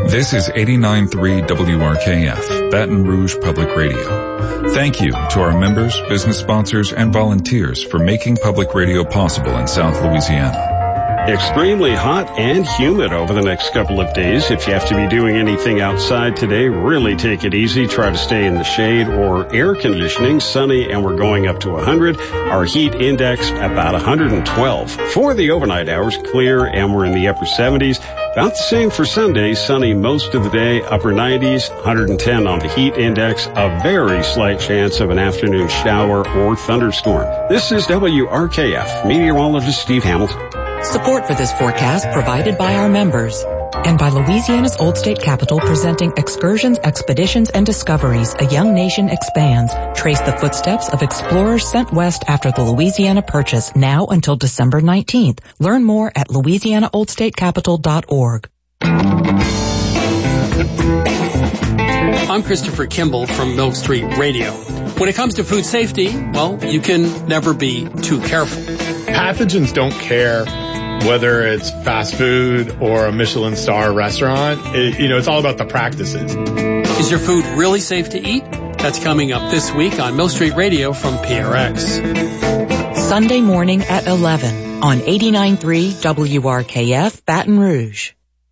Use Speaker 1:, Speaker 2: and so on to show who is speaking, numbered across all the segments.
Speaker 1: This is 89.3 WRKF, Baton Rouge Public Radio. Thank you to our members, business sponsors, and volunteers for making public radio possible in South Louisiana.
Speaker 2: Extremely hot and humid over the next couple of days. If you have to be doing anything outside today, really take it easy. Try to stay in the shade or air conditioning. Sunny, and we're going up to 100. Our heat index about 112. For the overnight hours, clear, and we're in the upper 70s. About the same for Sunday. Sunny most of the day, upper 90s, 110 on the heat index. A very slight chance of an afternoon shower or thunderstorm. This is WRKF. Meteorologist Steve Hamilton.
Speaker 3: Support for this forecast provided by our members and by Louisiana's Old State Capitol, presenting Excursions, Expeditions, and Discoveries, A Young Nation Expands. Trace the footsteps of explorers sent west after the Louisiana Purchase, now until December 19th. Learn more at louisianaoldstatecapital.org.
Speaker 4: I'm Christopher Kimball from Milk Street Radio. When it comes to food safety, well, you can never be too careful.
Speaker 5: Pathogens don't care whether it's fast food or a Michelin star restaurant. It's all about the practices.
Speaker 4: Is your food really safe to eat? That's coming up this week on Mill Street Radio from PRX.
Speaker 3: Sunday morning at 11 on 89.3 WRKF Baton Rouge.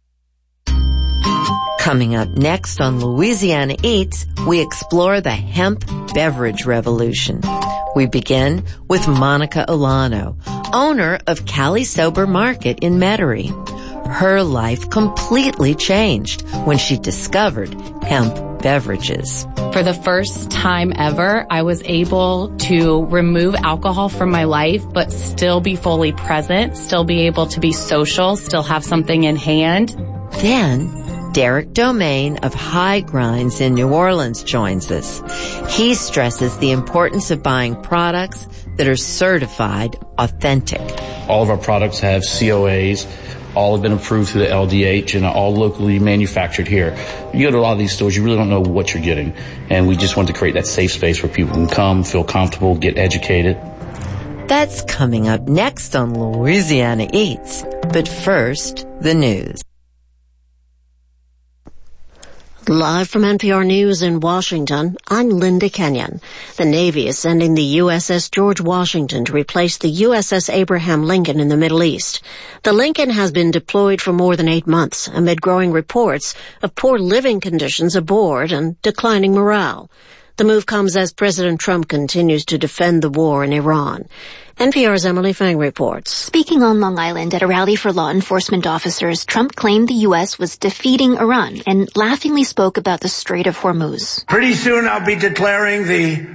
Speaker 6: Coming up next on Louisiana Eats, we explore the hemp beverage revolution. We begin with Monica Olano, owner of Cali Sober Market in Metairie. Her life completely changed when she discovered hemp beverages.
Speaker 7: For the first time ever, I was able to remove alcohol from my life, but still be fully present, still be able to be social, still have something in hand.
Speaker 6: Then, Derek Domain of High Grinds in New Orleans joins us. He stresses the importance of buying products that are certified authentic.
Speaker 8: All of our products have COAs. All have been approved through the LDH and are all locally manufactured here. You go to a lot of these stores, you really don't know what you're getting. And we just want to create that safe space where people can come, feel comfortable, get educated.
Speaker 6: That's coming up next on Louisiana Eats. But first, the news.
Speaker 9: Live from NPR News in Washington, I'm Linda Kenyon. The Navy is sending the USS George Washington to replace the USS Abraham Lincoln in the Middle East. The Lincoln has been deployed for more than 8 months amid growing reports of poor living conditions aboard and declining morale. The move comes as President Trump continues to defend the war in Iran. NPR's Emily Fang reports.
Speaker 10: Speaking on Long Island at a rally for law enforcement officers, Trump claimed the U.S. was defeating Iran and laughingly spoke about the Strait of Hormuz.
Speaker 11: Pretty soon I'll be declaring the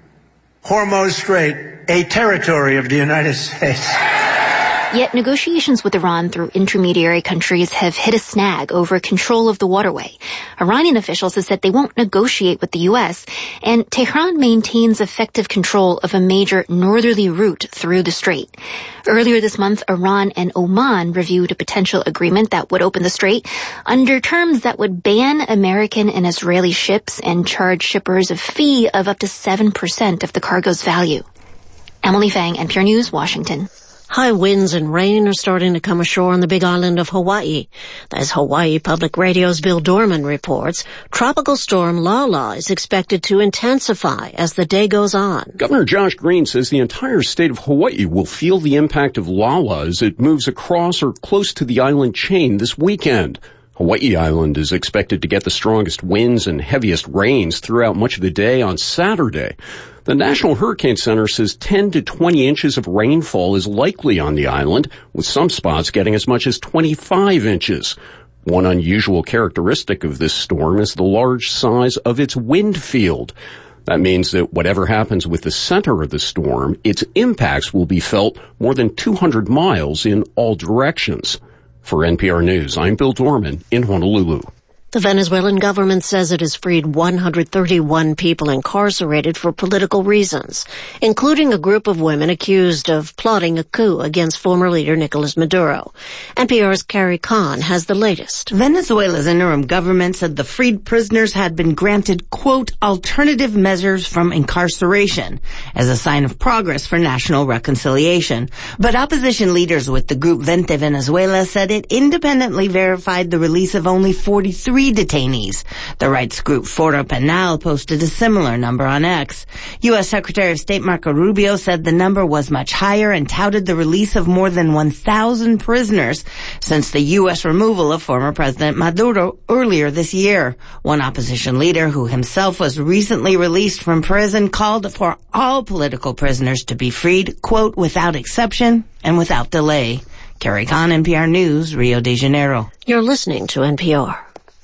Speaker 11: Hormuz Strait a territory of the United States.
Speaker 10: Yet negotiations with Iran through intermediary countries have hit a snag over control of the waterway. Iranian officials have said they won't negotiate with the U.S., and Tehran maintains effective control of a major northerly route through the strait. Earlier this month, Iran and Oman reviewed a potential agreement that would open the strait under terms that would ban American and Israeli ships and charge shippers a fee of up to 7% of the cargo's value. Emily Fang, NPR News, Washington.
Speaker 9: High winds and rain are starting to come ashore on the big island of Hawaii. As Hawaii Public Radio's Bill Dorman reports, Tropical Storm Lala is expected to intensify as the day goes on.
Speaker 2: Governor Josh Green says the entire state of Hawaii will feel the impact of Lala as it moves across or close to the island chain this weekend. Hawaii Island is expected to get the strongest winds and heaviest rains throughout much of the day on Saturday. The National Hurricane Center says 10 to 20 inches of rainfall is likely on the island, with some spots getting as much as 25 inches. One unusual characteristic of this storm is the large size of its wind field. That means that whatever happens with the center of the storm, its impacts will be felt more than 200 miles in all directions. For NPR News, I'm Bill Dorman in Honolulu.
Speaker 9: The Venezuelan government says it has freed 131 people incarcerated for political reasons, including a group of women accused of plotting a coup against former leader Nicolas Maduro. NPR's Carrie Kahn has the latest.
Speaker 12: Venezuela's interim government said the freed prisoners had been granted, quote, alternative measures from incarceration as a sign of progress for national reconciliation. But opposition leaders with the group Vente Venezuela said it independently verified the release of only 43 detainees. The rights group Foro Penal posted a similar number on X. U.S. Secretary of State Marco Rubio said the number was much higher and touted the release of more than 1,000 prisoners since the U.S. removal of former President Maduro earlier this year. One opposition leader, who himself was recently released from prison, called for all political prisoners to be freed, quote, without exception and without delay. Carrie Kahn, NPR News, Rio de Janeiro.
Speaker 9: You're listening to NPR.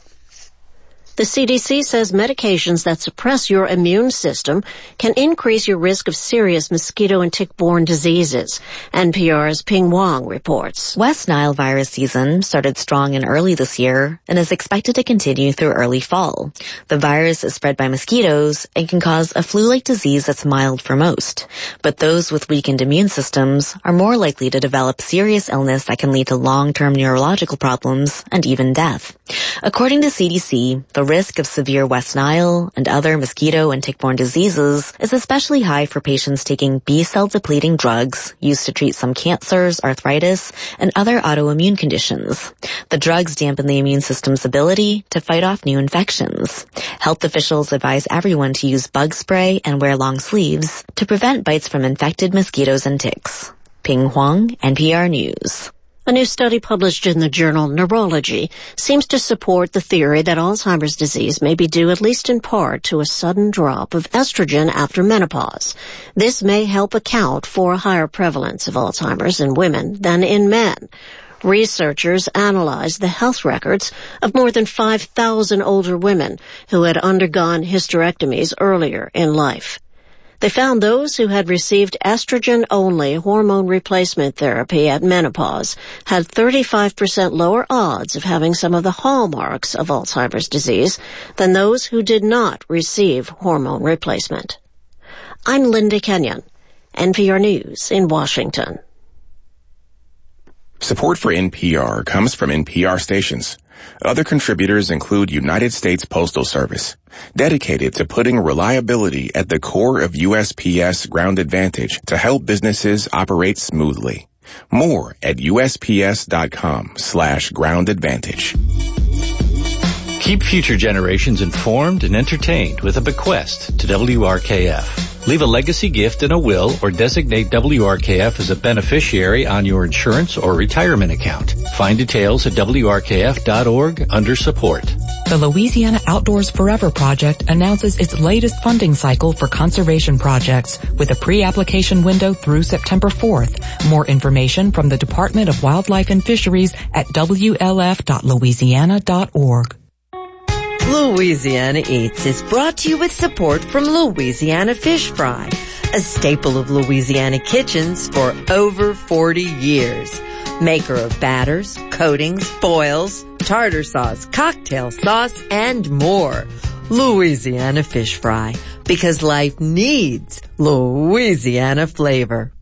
Speaker 9: The CDC says medications that suppress your immune system can increase your risk of serious mosquito and tick-borne diseases. NPR's Ping Wong reports.
Speaker 13: West Nile virus season started strong and early this year and is expected to continue through early fall. The virus is spread by mosquitoes and can cause a flu-like disease that's mild for most. But those with weakened immune systems are more likely to develop serious illness that can lead to long-term neurological problems and even death. According to CDC, the risk of severe West Nile and other mosquito and tick-borne diseases is especially high for patients taking B-cell depleting drugs used to treat some cancers, arthritis, and other autoimmune conditions. The drugs dampen the immune system's ability to fight off new infections. Health officials advise everyone to use bug spray and wear long sleeves to prevent bites from infected mosquitoes and ticks. Ping Huang, NPR News.
Speaker 9: A new study published in the journal Neurology seems to support the theory that Alzheimer's disease may be due at least in part to a sudden drop of estrogen after menopause. This may help account for a higher prevalence of Alzheimer's in women than in men. Researchers analyzed the health records of more than 5,000 older women who had undergone hysterectomies earlier in life. They found those who had received estrogen-only hormone replacement therapy at menopause had 35% lower odds of having some of the hallmarks of Alzheimer's disease than those who did not receive hormone replacement. I'm Linda Kenyon, NPR News in Washington.
Speaker 14: Support for NPR comes from NPR stations. Other contributors include United States Postal Service, dedicated to putting reliability at the core of USPS Ground Advantage to help businesses operate smoothly. More at USPS.com/Ground Advantage.
Speaker 15: Keep future generations informed and entertained with a bequest to WRKF. Leave a legacy gift in a will or designate WRKF as a beneficiary on your insurance or retirement account. Find details at WRKF.org under support.
Speaker 3: The Louisiana Outdoors Forever Project announces its latest funding cycle for conservation projects with a pre-application window through September 4th. More information from the Department of Wildlife and Fisheries at wlf.louisiana.org.
Speaker 6: Louisiana Eats is brought to you with support from Louisiana Fish Fry, a staple of Louisiana kitchens for over 40 years. Maker of batters, coatings, foils, tartar sauce, cocktail sauce, and more. Louisiana Fish Fry, because life needs Louisiana flavor.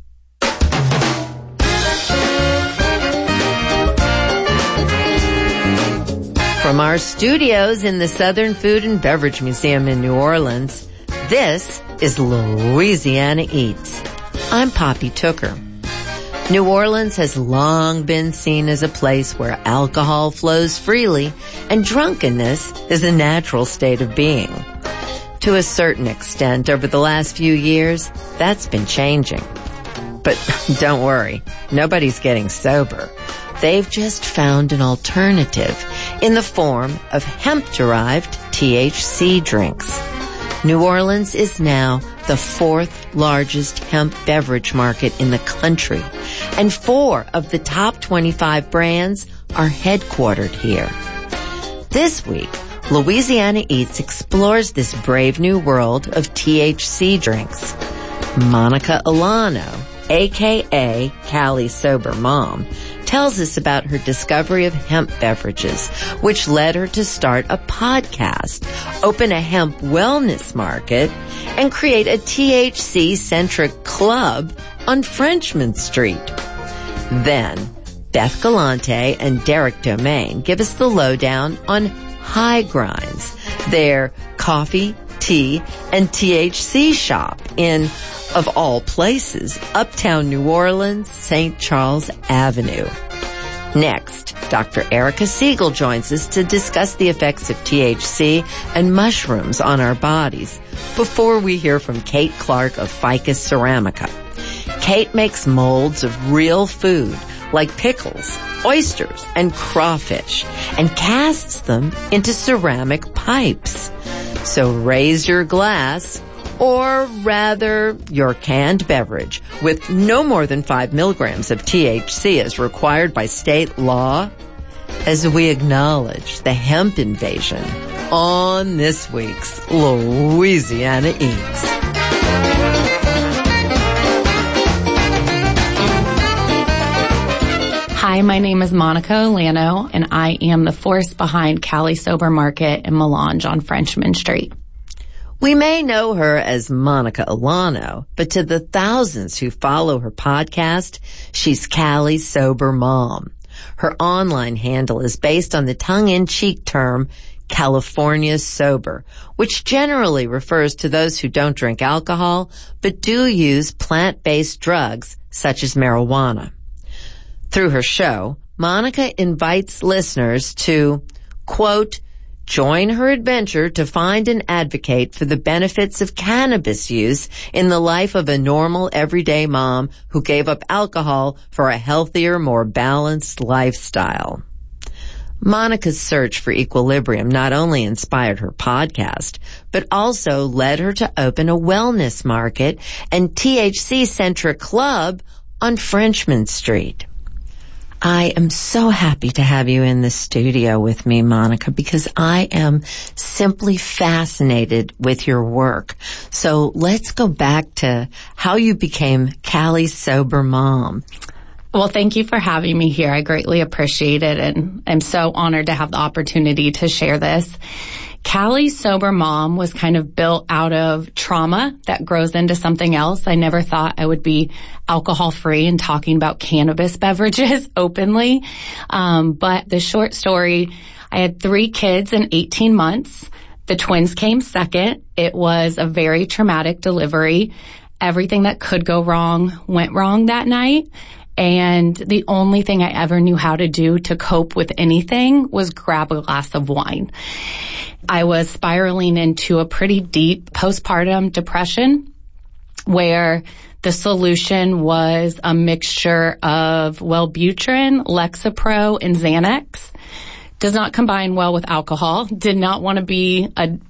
Speaker 6: From our studios in the Southern Food and Beverage Museum in New Orleans, this is Louisiana Eats. I'm Poppy Tooker. New Orleans has long been seen as a place where alcohol flows freely and drunkenness is a natural state of being. To a certain extent, over the last few years, that's been changing. But don't worry, nobody's getting sober. They've just found an alternative in the form of hemp-derived THC drinks. New Orleans is now the 4th largest hemp beverage market in the country, and 4 of the top 25 brands are headquartered here. This week, Louisiana Eats explores this brave new world of THC drinks. Monica Alano, a.k.a. Cali Sober Mom, tells us about her discovery of hemp beverages, which led her to start a podcast, open a hemp wellness market, and create a THC-centric club on Frenchman Street. Then, Beth Galante and Derek Domain give us the lowdown on High Grinds, their coffee, tea, and THC shop in, of all places, Uptown New Orleans, St. Charles Avenue. Next, Dr. Erica Siegel joins us to discuss the effects of THC and mushrooms on our bodies before we hear from Kate Clark of Ficus Ceramica. Kate makes molds of real food like pickles, oysters, and crawfish, and casts them into ceramic pipes. So raise your glass, or rather your canned beverage, with no more than 5 milligrams of THC as required by state law, as we acknowledge the hemp invasion on this week's Louisiana Eats.
Speaker 7: Hi, my name is Monica Olano, and I am the force behind Cali Sober Market in Melange on Frenchman Street.
Speaker 6: We may know her as Monica Olano, but to the thousands who follow her podcast, she's Cali Sober Mom. Her online handle is based on the tongue-in-cheek term California Sober, which generally refers to those who don't drink alcohol, but do use plant-based drugs such as marijuana. Through her show, Monica invites listeners to, quote, join her adventure to find and advocate for the benefits of cannabis use in the life of a normal, everyday mom who gave up alcohol for a healthier, more balanced lifestyle. Monica's search for equilibrium not only inspired her podcast, but also led her to open a wellness market and THC-centric club on Frenchman Street. I am so happy to have you in the studio with me, Monica, because I am simply fascinated with your work. So let's go back to how you became Cali Sober Mom.
Speaker 7: Well, thank you for having me here. I greatly appreciate it, and I'm so honored to have the opportunity to share this. Cali Sober Mom was kind of built out of trauma that grows into something else. I never thought I would be alcohol-free and talking about cannabis beverages openly. But the short story, I had 3 kids in 18 months. The twins came second. It was a very traumatic delivery. Everything that could go wrong went wrong that night. And the only thing I ever knew how to do to cope with anything was grab a glass of wine. I was spiraling into a pretty deep postpartum depression where the solution was a mixture of Wellbutrin, Lexapro, and Xanax. Does not combine well with alcohol. Did not want to be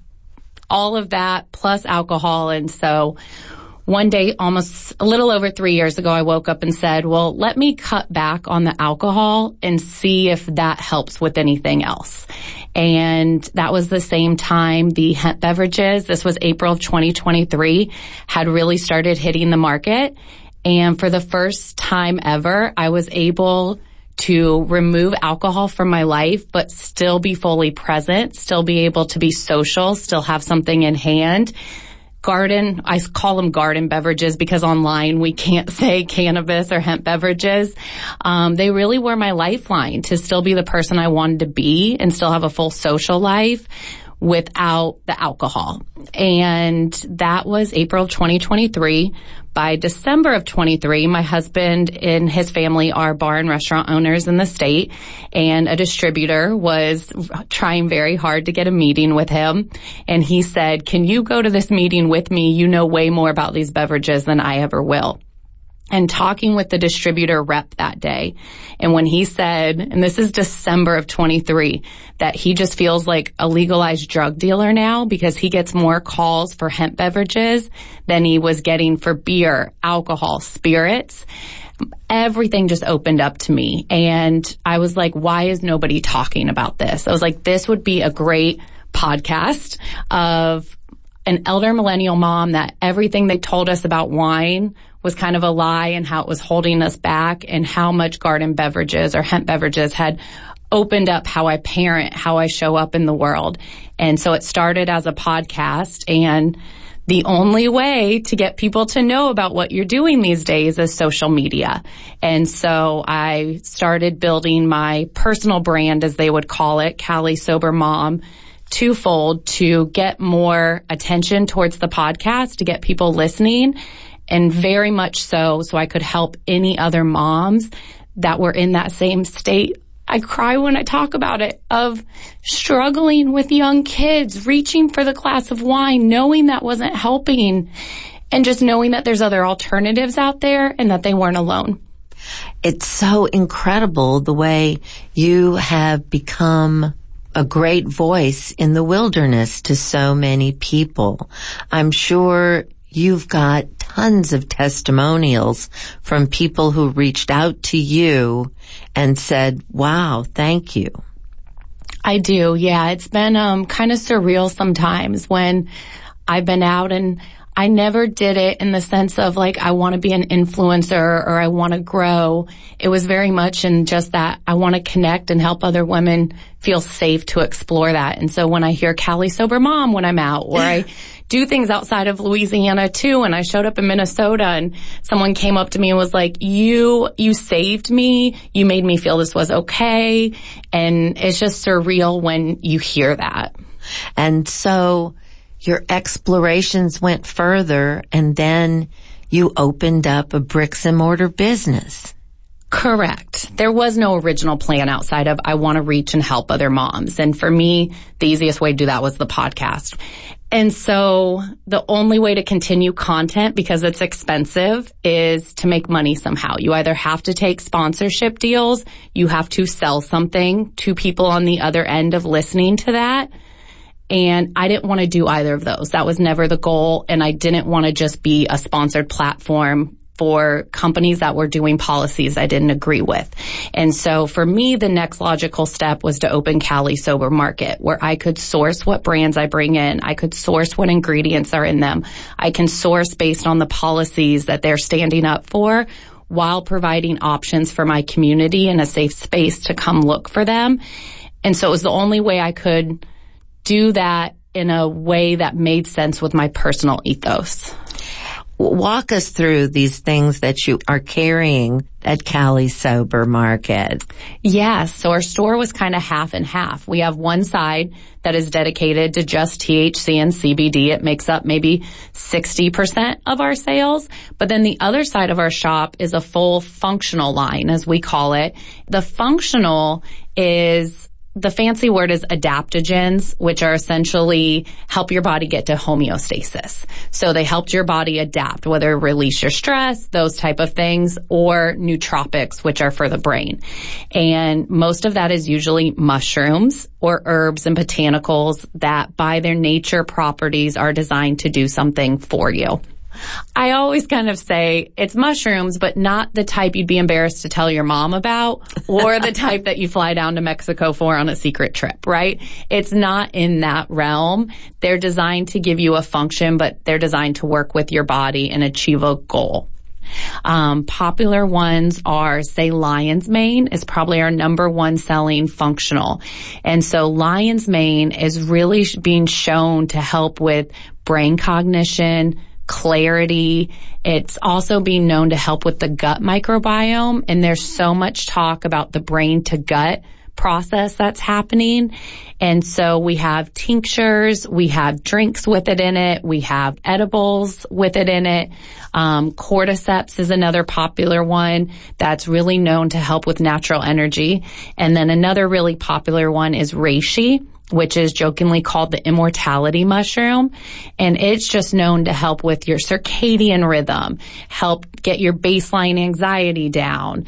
Speaker 7: all of that plus alcohol. And so one day, almost a little over 3 years ago, I woke up and said, well, let me cut back on the alcohol and see if that helps with anything else. And that was the same time the hemp beverages, this was April of 2023, had really started hitting the market. And for the first time ever, I was able to remove alcohol from my life, but still be fully present, still be able to be social, still have something in hand. Garden, I call them garden beverages because online we can't say cannabis or hemp beverages. They really were my lifeline to still be the person I wanted to be and still have a full social life without the alcohol. And that was April of 2023. By December of 23, my husband and his family are bar and restaurant owners in the state, and a distributor was trying very hard to get a meeting with him. And he said, can you go to this meeting with me? You know way more about these beverages than I ever will. And talking with the distributor rep that day, and when he said, and this is December of 23, that he just feels like a legalized drug dealer now because he gets more calls for hemp beverages than he was getting for beer, alcohol, spirits. Everything just opened up to me. And I was like, why is nobody talking about this? I was like, this would be a great podcast of an elder millennial mom that everything they told us about wine was kind of a lie and how it was holding us back, and how much garden beverages or hemp beverages had opened up how I parent, how I show up in the world. And so it started as a podcast, and the only way to get people to know about what you're doing these days is social media. And so I started building my personal brand, as they would call it, Callie Sober Mom, twofold, to get more attention towards the podcast, to get people listening, and very much so I could help any other moms that were in that same state. I cry when I talk about it, of struggling with young kids, reaching for the glass of wine, knowing that wasn't helping, and just knowing that there's other alternatives out there and that they weren't alone.
Speaker 6: It's so incredible the way you have become a great voice in the wilderness to so many people. I'm sure you've got tons of testimonials from people who reached out to you and said, wow, thank you.
Speaker 7: I do, yeah. It's been kind of surreal sometimes when I've been out, and I never did it in the sense of like, I want to be an influencer or I want to grow. It was very much in just that I want to connect and help other women feel safe to explore that. And so when I hear Callie Sober Mom when I'm out, or I do things outside of Louisiana too, and I showed up in Minnesota and someone came up to me and was like, you saved me. You made me feel this was okay. And it's just surreal when you hear that.
Speaker 6: And so your explorations went further, and then you opened up a bricks and mortar business.
Speaker 7: Correct. There was no original plan outside of I want to reach and help other moms. And for me, the easiest way to do that was the podcast. And so the only way to continue content, because it's expensive, is to make money somehow. You either have to take sponsorship deals, you have to sell something to people on the other end of listening to that. And I didn't want to do either of those. That was never the goal. And I didn't want to just be a sponsored platform for companies that were doing policies I didn't agree with. And so for me, the next logical step was to open Callie Sober Market, where I could source what brands I bring in. I could source what ingredients are in them. I can source based on the policies that they're standing up for, while providing options for my community and a safe space to come look for them. And so it was the only way I could do that in a way that made sense with my personal ethos.
Speaker 6: Walk us through these things that you are carrying at Callie Sober Market.
Speaker 7: Yes. So our store was kind of half and half. We have one side that is dedicated to just THC and CBD. It makes up maybe 60% of our sales. But then the other side of our shop is a full functional line, as we call it. The functional is, the fancy word is adaptogens, which are essentially help your body get to homeostasis. So they helped your body adapt, whether release your stress, those type of things, or nootropics, which are for the brain. And most of that is usually mushrooms or herbs and botanicals that by their nature properties are designed to do something for you. I always kind of say it's mushrooms, but not the type you'd be embarrassed to tell your mom about, or the type that you fly down to Mexico for on a secret trip, right? It's not in that realm. They're designed to give you a function, but they're designed to work with your body and achieve a goal. Popular ones are, say, Lion's Mane is probably our number one selling functional. And so Lion's Mane is really being shown to help with brain cognition, clarity. It's also being known to help with the gut microbiome. And there's so much talk about the brain to gut process that's happening. And so we have tinctures, we have drinks with it in it, we have edibles with it in it. Cordyceps is another popular one that's really known to help with natural energy. And then another really popular one is reishi, which is jokingly called the immortality mushroom. And it's just known to help with your circadian rhythm, help get your baseline anxiety down,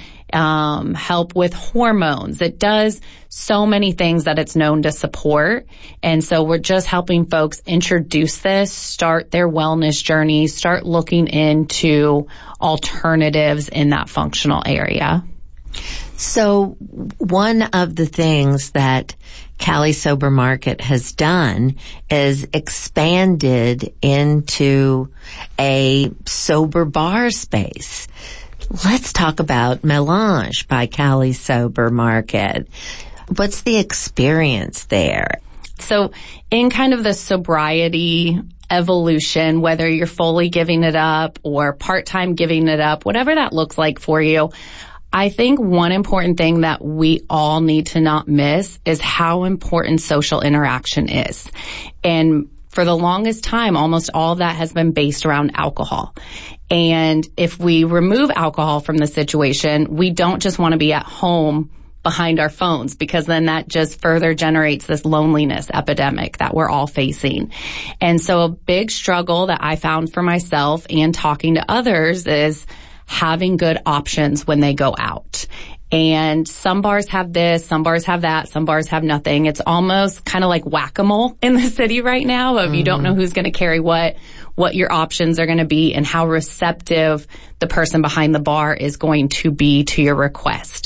Speaker 7: help with hormones. It does so many things that it's known to support. And so we're just helping folks introduce this, start their wellness journey, start looking into alternatives in that functional area.
Speaker 6: So one of the things that Cali Sober Market has done is expanded into a sober bar space. Let's talk about Melange by Cali Sober Market. What's the experience there?
Speaker 7: So in kind of the sobriety evolution, whether you're fully giving it up or part-time giving it up, whatever that looks like for you, I think one important thing that we all need to not miss is how important social interaction is. And for the longest time, almost all of that has been based around alcohol. And if we remove alcohol from the situation, we don't just want to be at home behind our phones, because then that just further generates this loneliness epidemic that we're all facing. And so a big struggle that I found for myself and talking to others is having good options when they go out. And some bars have this, some bars have that, some bars have nothing. It's almost kind of like whack-a-mole in the city right now of you don't know who's going to carry what your options are going to be, and how receptive the person behind the bar is going to be to your request.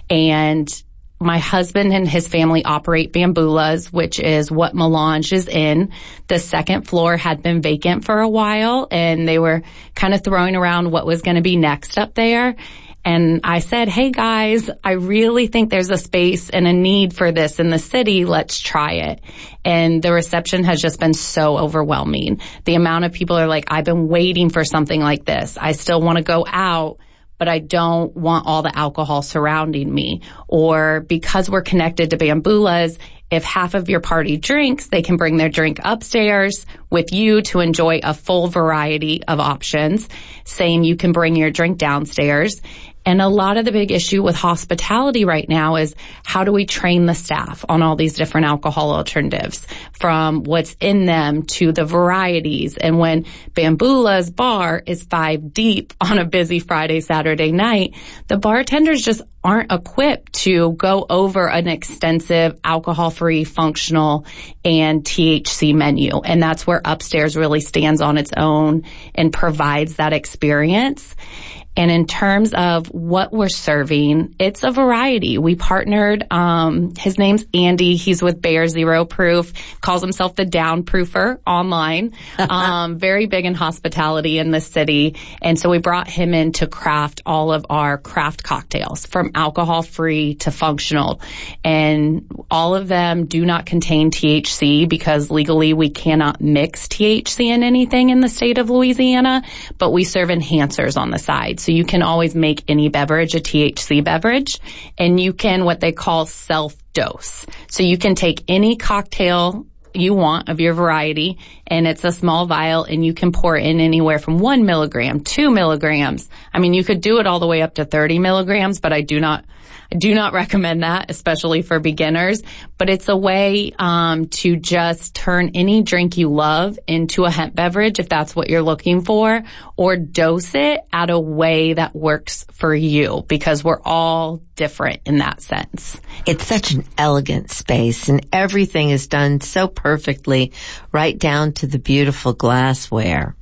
Speaker 7: And my husband and his family operate Bambula's, which is what Melange is in. The second floor had been vacant for a while, and they were kind of throwing around what was going to be next up there. And I said, hey guys, I really think there's a space and a need for this in the city. Let's try it. And the reception has just been so overwhelming. The amount of people are like, I've been waiting for something like this. I still want to go out, but I don't want all the alcohol surrounding me. Or because we're connected to Bambula's, if half of your party drinks, they can bring their drink upstairs with you to enjoy a full variety of options. Same, you can bring your drink downstairs. And a lot of the big issue with hospitality right now is how do we train the staff on all these different alcohol alternatives, from what's in them to the varieties. And when Bambula's bar is 5 deep on a busy Friday, Saturday night, the bartenders just aren't equipped to go over an extensive alcohol-free, functional, and THC menu. And that's where upstairs really stands on its own and provides that experience. And in terms of what we're serving, it's a variety. We partnered, his name's Andy. He's with Bear Zero Proof, calls himself the Downproofer online, very big in hospitality in the city. And so we brought him in to craft all of our craft cocktails, from alcohol-free to functional. And all of them do not contain THC, because legally we cannot mix THC in anything in the state of Louisiana, but we serve enhancers on the side. So you can always make any beverage a THC beverage, and you can what they call self-dose. So you can take any cocktail you want of your variety, and it's a small vial, and you can pour in anywhere from 1 milligram, 2 milligrams. I mean, you could do it all the way up to 30 milligrams, but I do not recommend that, especially for beginners. But it's a way to just turn any drink you love into a hemp beverage, if that's what you're looking for, or dose it at a way that works for you, because we're all different in that sense.
Speaker 6: It's such an elegant space, and everything is done so perfectly, right down to the beautiful glassware.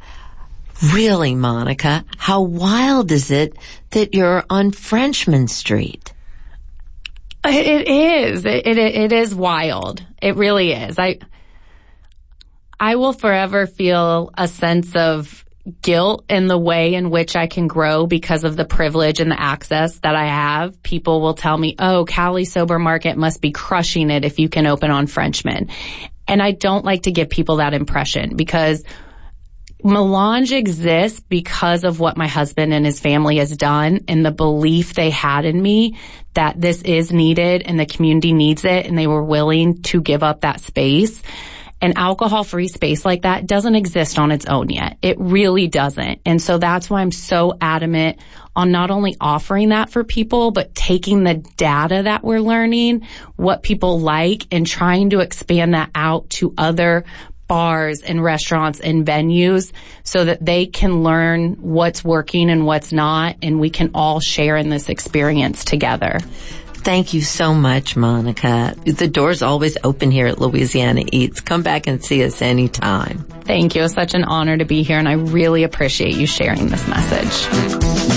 Speaker 6: Really, Monica, how wild is it that you're on Frenchman Street?
Speaker 7: It is. It is wild. It really is. I will forever feel a sense of guilt in the way in which I can grow because of the privilege and the access that I have. People will tell me, oh, Cali Sober Market must be crushing it if you can open on Frenchman. And I don't like to give people that impression, because Melange exists because of what my husband and his family has done, and the belief they had in me that this is needed and the community needs it, and they were willing to give up that space. An alcohol-free space like that doesn't exist on its own yet. It really doesn't. And so that's why I'm so adamant on not only offering that for people, but taking the data that we're learning, what people like, and trying to expand that out to other bars and restaurants and venues so that they can learn what's working and what's not, and we can all share in this experience together.
Speaker 6: Thank you so much, Monica. The door's always open here at Louisiana Eats. Come back and see us anytime.
Speaker 7: Thank you. It's such an honor to be here, and I really appreciate you sharing this message.